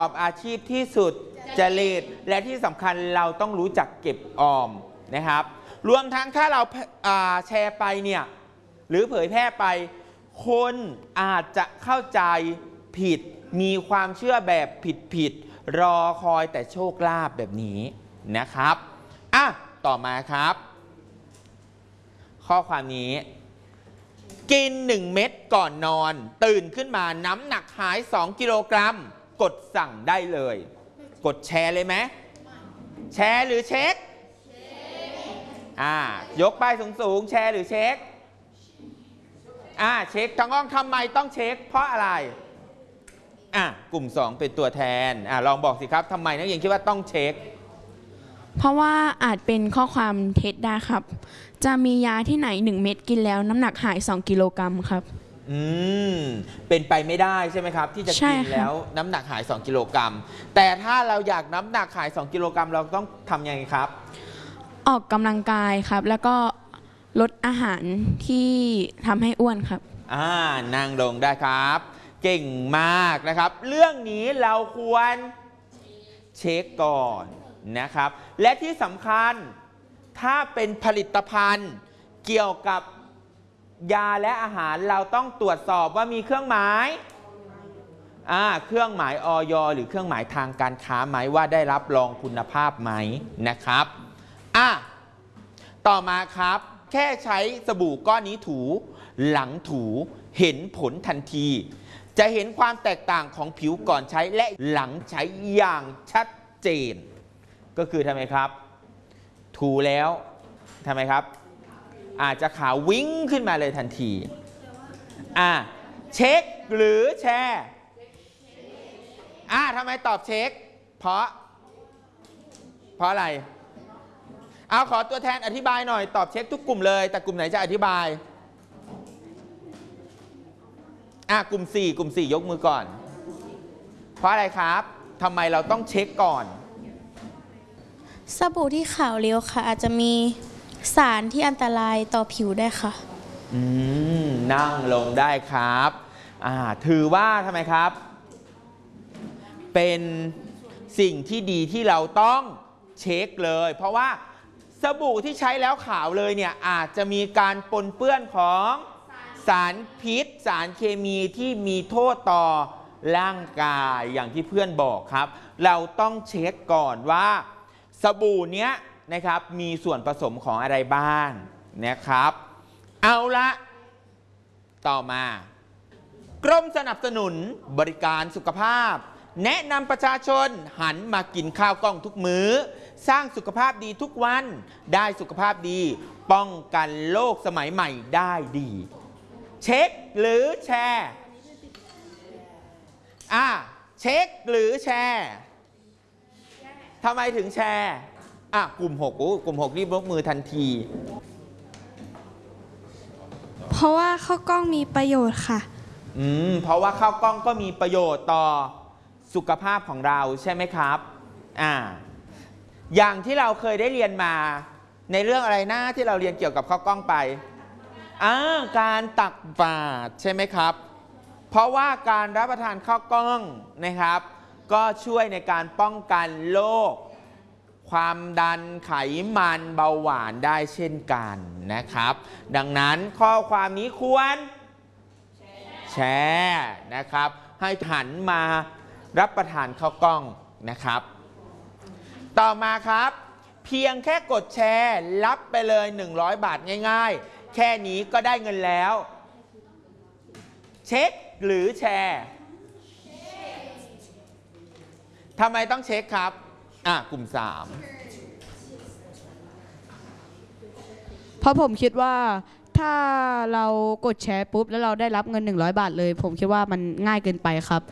ประกอบอาชีพที่สุดจริตและที่สำคัญเราต้องรู้จักเก็บออมนะครับรวมทั้งถ้าเราแชร์ไปเนี่ยหรือเผยแพร่ไปคนอาจจะเข้าใจผิดมีความเชื่อแบบผิดรอคอยแต่โชคลาภแบบนี้นะครับต่อมาครับข้อความนี้กิน1 เม็ดก่อนนอนตื่นขึ้นมาน้ำหนักหาย2 กิโลกรัมกดสั่งได้เลยกดแชร์เลยไหมแชร์หรือเช็คยกป้ายสูงๆแชร์หรือเช็คเช็คทั้งห้องทำไมต้องเช็คเพราะอะไรกลุ่ม2เป็นตัวแทนลองบอกสิครับทำไมนักเรียนคิดว่าต้องเช็คเพราะว่าอาจเป็นข้อความเท็จได้ครับจะมียาที่ไหน1 เม็ดกินแล้วน้ำหนักหาย2 กิโลกรัมครับเป็นไปไม่ได้ใช่ไหมครับที่จะกินแล้วน้ำหนักหาย2 กิโลกรัมแต่ถ้าเราอยากน้ำหนักหาย2 กิโลกรัมเราต้องทำยังไงครับออกกำลังกายครับแล้วก็ลดอาหารที่ทำให้อ้วนครับนั่งลงได้ครับเก่งมากนะครับเรื่องนี้เราควรเช็คก่อนนะครับและที่สำคัญถ้าเป็นผลิตภัณฑ์เกี่ยวกับยาและอาหารเราต้องตรวจสอบว่ามีเครื่องหมายเครื่องหมายอย.หรือเครื่องหมายทางการค้าไหมว่าได้รับรองคุณภาพไหมนะครับต่อมาครับแค่ใช้สบู่ก้อนนี้ถูหลังถูเห็นผลทันทีจะเห็นความแตกต่างของผิวก่อนใช้และหลังใช้อย่างชัดเจนก็คือทำไมครับถูแล้วทำไมครับอาจจะขาววิ่งขึ้นมาเลยทันทีเช็คหรือแชร์ทำไมตอบเช็คเพราะอะไรเอาขอตัวแทนอธิบายหน่อยตอบเช็คทุกกลุ่มเลยแต่กลุ่มไหนจะอธิบายกลุ่ม4ยกมือก่อนเพราะอะไรครับทำไมเราต้องเช็คก่อนสบู่ที่ขาวเร็วค่ะอาจจะมีสารที่อันตรายต่อผิวได้ค่ะนั่งลงได้ครับถือว่าทำไมครับเป็นสิ่งที่ดีที่เราต้องเช็คเลยเพราะว่าสบู่ที่ใช้แล้วขาวเลยเนี่ยอาจจะมีการปนเปื้อนของสารพิษสารเคมีที่มีโทษต่อร่างกายอย่างที่เพื่อนบอกครับเราต้องเช็คก่อนว่าสบู่เนี้ยนะครับมีส่วนผสมของอะไรบ้างนะครับเอาละต่อมากรมสนับสนุนบริการสุขภาพแนะนำประชาชนหันมากินข้าวกล้องทุกมื้อสร้างสุขภาพดีทุกวันได้สุขภาพดีป้องกันโรคสมัยใหม่ได้ดีเช็คหรือแชร์เช็คหรือแชร์ทำไมถึงแชร์กลุ่ม6กลุ่ม6รีบยกมือทันทีเพราะว่าข้าวกล้องมีประโยชน์ค่ะเพราะว่าข้าวกล้องก็มีประโยชน์ต่อสุขภาพของเราใช่ไหมครับอย่างที่เราเคยได้เรียนมาในเรื่องอะไรนะที่เราเรียนเกี่ยวกับข้าวกล้องไปการตักบาตรใช่ไหมครับเพราะว่าการรับประทานข้าวกล้องนะครับก็ช่วยในการป้องกันโรคความดันไขมันเบาหวานได้เช่นกันนะครับดังนั้นข้อความนี้ควรแชร์นะครับให้หันมารับประทานข้าวกล้องนะครับต่อมาครับเพียงแค่กดแชร์รับไปเลย100 บาทง่ายๆแค่นี้ก็ได้เงินแล้วเช็คหรือแชร์ทำไมต้องเช็คครับกลุ่ม3 เพราะผมคิดว่าถ้าเรากดแชร์ปุ๊บแล้วเราได้รับเงิน100 บาทเลยผมคิดว่ามันง่ายเกินไปครับ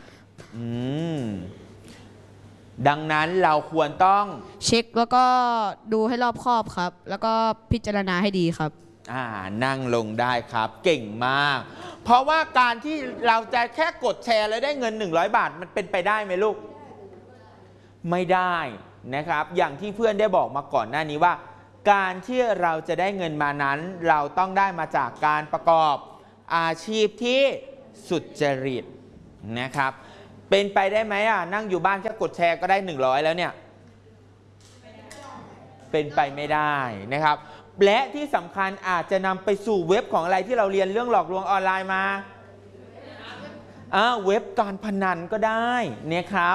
ดังนั้นเราควรต้องเช็คแล้วก็ดูให้รอบคอบครับแล้วก็พิจารณาให้ดีครับนั่งลงได้ครับเก่งมากเพราะว่าการที่เราจะแค่กดแชร์แล้วได้เงิน100 บาทมันเป็นไปได้ไหมลูกไม่ได้นะครับอย่างที่เพื่อนได้บอกมาก่อนหน้านี้ว่าการที่เราจะได้เงินมานั้นเราต้องได้มาจากการประกอบอาชีพที่สุจริตนะครับเป็นไปได้ไหมนั่งอยู่บ้านแค่กดแชร์ก็ได้100แล้วเนี่ยเป็นไปไม่ได้นะครับและที่สำคัญอาจจะนำไปสู่เว็บของอะไรที่เราเรียนเรื่องหลอกลวงออนไลน์มาเว็บการพนันก็ได้เนี่ยครับ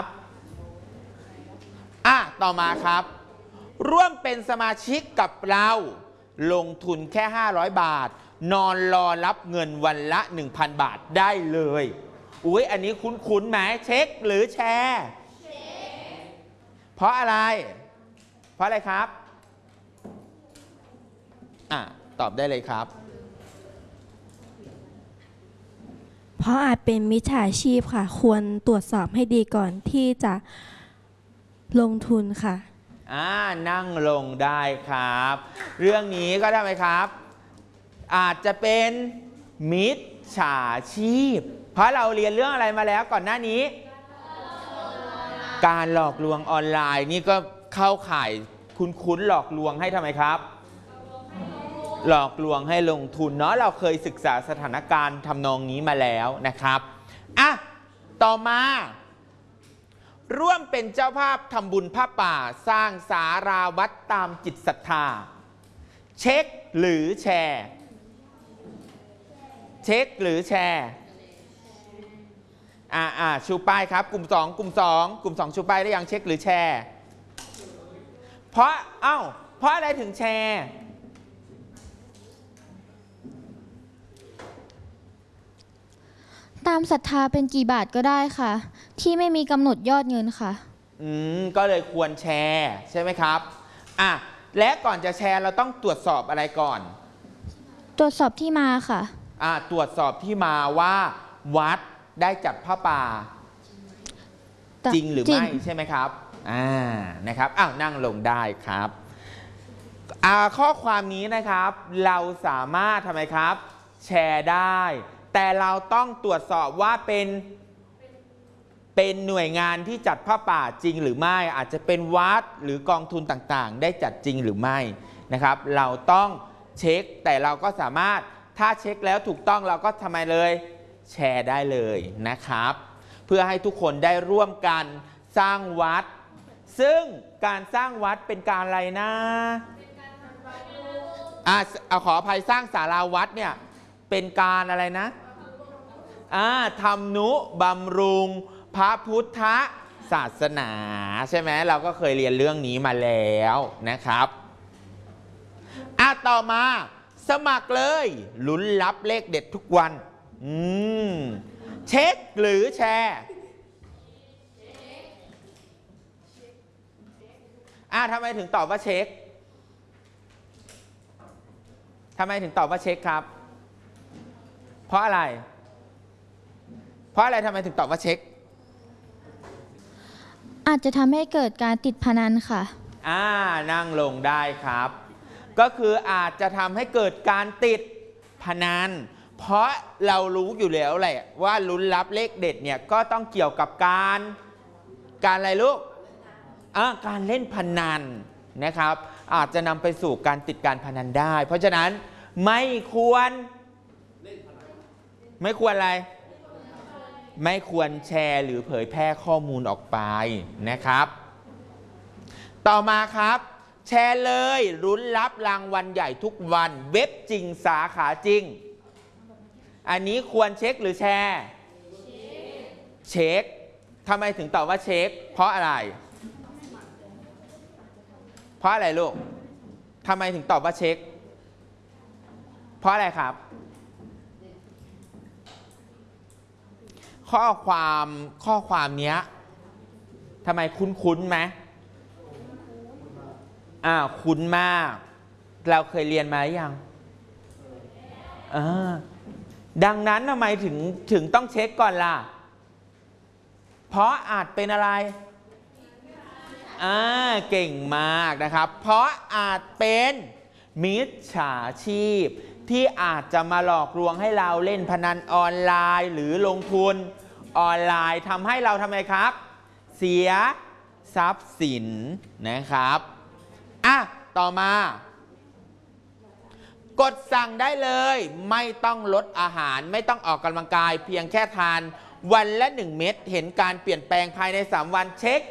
ต่อมาครับร่วมเป็นสมาชิกกับเราลงทุนแค่500 บาทนอนรอรับเงินวันละ 1,000 บาทได้เลยอุ๊ยอันนี้คุ้นๆไหมเช็คหรือแชร์เพราะอะไรครับตอบได้เลยครับเพราะอาจเป็นมิจฉาชีพค่ะควรตรวจสอบให้ดีก่อนที่จะลงทุนค่ะนั่งลงได้ครับ เรื่องนี้ก็ได้ไหมครับ อาจจะเป็นมิจฉาชีพเพราะเราเรียนเรื่องอะไรมาแล้วก่อนหน้านี้การหลอกลวงออนไลน์นี่ก็เข้าข่ายคุ้นๆหลอกลวงให้ทำไมครับหลอกลวงให้ลงทุนเนาะเราเคยศึกษาสถานการณ์ทำนองนี้มาแล้วนะครับต่อมาร่วมเป็นเจ้าภาพทำบุญผ้าป่าสร้างศาลาวัดตามจิตศรัทธาเช็คหรือแชร์เช็คหรือแชร์ชูป้ายครับกลุ่ม2ชูป้ายได้ยังเช็คหรือแชร์เพราะอะไรถึงแชร์ตามศรัทธาเป็นกี่บาทก็ได้ค่ะที่ไม่มีกำหนดยอดเงินค่ะก็เลยควรแชร์ใช่ไหมครับและก่อนจะแชร์เราต้องตรวจสอบอะไรก่อนตรวจสอบที่มาค่ะตรวจสอบที่มาว่าวัดได้จัดผ้าป่าจริงหรือไม่ใช่ไหมครับนะครับนั่งลงได้ครับข้อความนี้นะครับเราสามารถทำไมครับแชร์ได้แต่เราต้องตรวจสอบว่าเป็นหน่วยงานที่จัดผ้าป่าจริงหรือไม่อาจจะเป็นวัดหรือกองทุนต่างๆได้จัดจริงหรือไม่นะครับเราต้องเช็คแต่เราก็สามารถถ้าเช็คแล้วถูกต้องเราก็ทำไมเลยแชร์ได้เลยนะครับเพื่อให้ทุกคนได้ร่วมกันสร้างวัดซึ่งการสร้างวัดเป็นการอะไรนะขออภัยสร้างศาลาวัดเนี่ยเป็นการอะไรนะทำนุบำรุงพระพุทธศาสนาใช่ไหมเราก็เคยเรียนเรื่องนี้มาแล้วนะครับต่อมาสมัครเลยลุ้นรับเลขเด็ดทุกวันเช็คหรือแชร์ทำไมถึงตอบว่าเช็คทำไมถึงตอบว่าเช็คครับเพราะอะไรทำไมถึงตอบว่าเช็คอาจจะทำให้เกิดการติดพนันค่ะนั่งลงได้ครับก็คืออาจจะทำให้เกิดการติดพนันเพราะเรารู้อยู่แล้วแหละว่าลุ้นรับเลขเด็ดเนี่ยก็ต้องเกี่ยวกับการอะไรลูกการเล่นพนันนะครับอาจจะนำไปสู่การติดการพนันได้เพราะฉะนั้นไม่ควรอะไรไม่ควรแชร์หรือเผยแพร่ข้อมูลออกไปนะครับต่อมาครับแชร์เลยลุ้นรับรางวัลใหญ่ทุกวันเว็บจริงสาขาจริงอันนี้ควรเช็คหรือแชร์เช็คทำไมถึงตอบว่าเช็คเพราะอะไรลูกทำไมถึงตอบว่าเช็คเพราะอะไรครับข้อความเนี้ยทำไมคุ้นไหมคุ้นมากเราเคยเรียนมาหรือยังดังนั้นทำไมถึงต้องเช็คก่อนล่ะเพราะอาจเป็นอะไรเก่งมากนะครับเพราะอาจเป็นมิจฉาชีพที่อาจจะมาหลอกลวงให้เราเล่นพนันออนไลน์หรือลงทุนออนไลน์ทำให้เราทำไมครับเสียทรัพย์สินนะครับต่อมากดสั่งได้เลยไม่ต้องลดอาหารไม่ต้องออกกำลังกายเพียงแค่ทานวันละ 1 เม็ดเห็นการเปลี่ยนแปลงภายใน 3 วันเช็ค